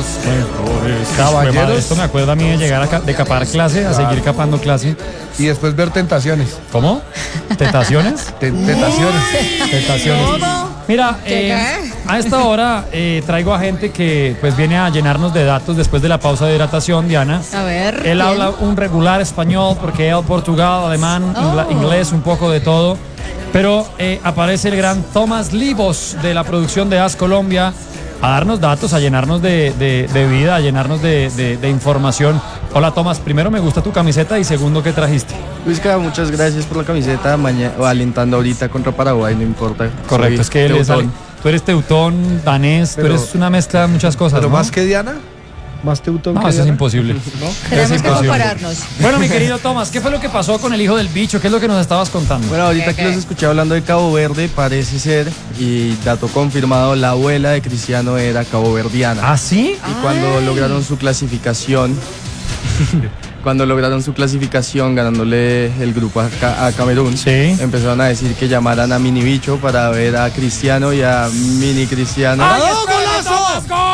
mejores. Caballeros. Esto me acuerda a mí de llegar de capar clase, a seguir capando clase. Y después ver Tentaciones. ¿Cómo? ¿Tentaciones? Tentaciones. Tentaciones. Mira, a esta hora traigo a gente que pues viene a llenarnos de datos después de la pausa de hidratación, Diana. A ver. Él habla un regular español porque él portugal, alemán, inglés, un poco de todo. Pero aparece el gran Tomás Livos de la producción de As Colombia a darnos datos, a llenarnos de vida, a llenarnos de información. Hola Tomás, primero me gusta tu camiseta y segundo, ¿qué trajiste? Luisca, muchas gracias por la camiseta, alentando ahorita contra Paraguay, no importa. Correcto, Soy es que él es teutón. tú eres teutón, danés, Pero- tú eres una mezcla de muchas cosas, Pero ¿no? más que Diana, más teutón No, que eso es Diana. imposible. Tenemos que imposible. compararnos. Bueno, mi querido Tomás, ¿qué fue lo que pasó con el hijo del bicho? ¿Qué es lo que nos esabas contando? Bueno, ahorita que los escuché hablando de Cabo Verde, parece ser, y dato confirmado, la abuela de Cristiano era caboverdiana. ¿Ah, sí? Y cuando lograron su clasificación, ganándole el grupo a Camerún, Sí. empezaron a decir que llamaran a Mini Bicho para ver a Cristiano y a Mini Cristiano. ¡Ay, espérate, Tomás!